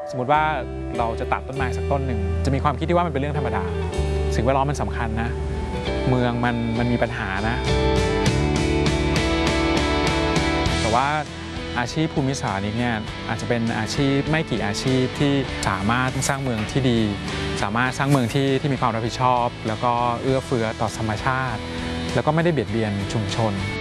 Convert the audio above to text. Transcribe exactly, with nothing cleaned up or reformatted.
สมมติว่าเราจะตัดต้นไม้สักต้นหนึ่งจะมีความคิดที่ว่ามันเป็นเรื่องธรรมดาสิ่งแวดล้อมมันสำคัญนะเมืองมันมันมีปัญหานะแต่ว่าอาชีพภูมิสานิกเนี่ยอาจจะเป็นอาชีพไม่กี่อาชีพที่สามารถสร้างเมืองที่ดีสามารถสร้างเมืองที่ที่มีความรับผิดชอบแล้วก็เอื้อเฟื้อต่อธรรมชาติแล้วก็ไม่ได้เบียดเบียนชุมชน